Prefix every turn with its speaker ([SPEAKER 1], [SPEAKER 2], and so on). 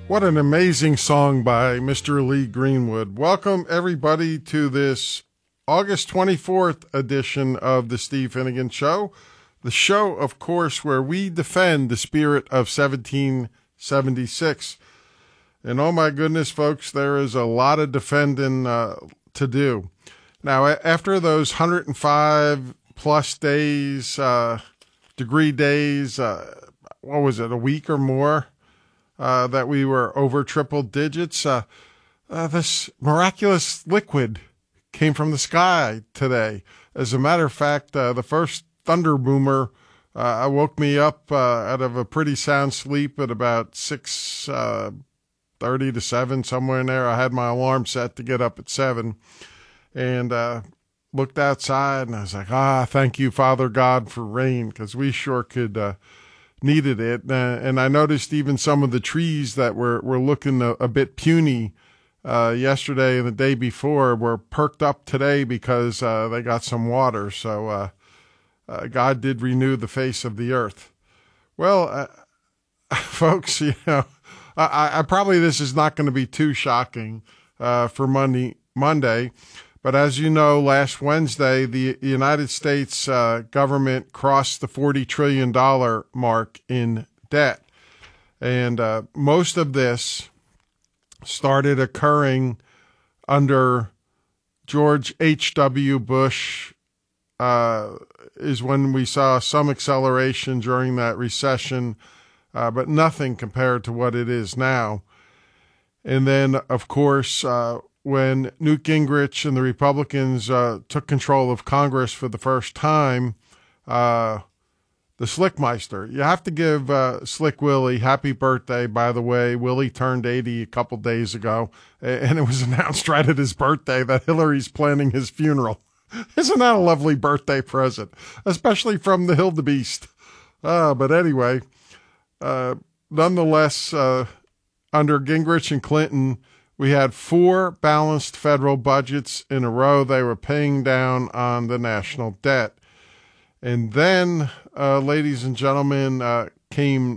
[SPEAKER 1] What an amazing song by Mr. Lee Greenwood. Welcome, everybody, to this August 24th edition of the Steve Finnegan Show. The show, of course, where we defend the spirit of 1776. And oh my goodness, folks, there is a lot of defending to do. Now, after those 105 plus days, degree days, what was it, a week or more? That we were over triple digits. This miraculous liquid came from the sky today. As a matter of fact, the first thunder boomer woke me up out of a pretty sound sleep at about 6:30 to 7, somewhere in there. I had my alarm set to get up at 7 and looked outside, and I was like, thank you, Father God, for rain, because we sure could needed it. And I noticed even some of the trees that were looking a bit puny yesterday and the day before were perked up today because they got some water. So God did renew the face of the earth. Well, folks, I probably this is not going to be too shocking for Monday. But as you know, last Wednesday, the United States government crossed the $40 trillion mark in debt. And most of this started occurring under George H.W. Bush, is when we saw some acceleration during that recession, but nothing compared to what it is now. And then, of course, when Newt Gingrich and the Republicans took control of Congress for the first time, the Slickmeister. You have to give Slick Willie happy birthday, by the way. Willie turned 80 a couple days ago, and it was announced right at his birthday that Hillary's planning his funeral. Isn't that a lovely birthday present, especially from the Hildebeest? But anyway, nonetheless, under Gingrich and Clinton, we had 4 balanced federal budgets in a row. They were paying down on the national debt. And then, ladies and gentlemen, came